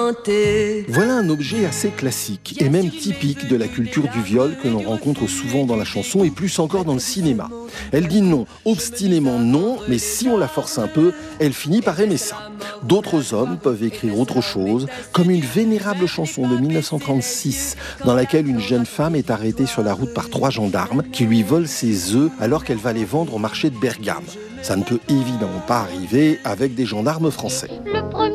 chanter. Voilà un objet assez classique et même typique de la culture du viol que l'on rencontre souvent dans la chanson et plus encore dans le cinéma. Elle dit non, obstinément non, mais si on la force un peu, elle finit par aimer ça. D'autres hommes peuvent écrire autre chose, comme une vénérable chanson de 1936 dans laquelle une jeune femme est arrêtée sur la route par 3 gendarmes qui lui volent ses œufs alors qu'elle va les vendre au marché de Bergame. Ça ne peut évidemment pas arriver avec des gendarmes français.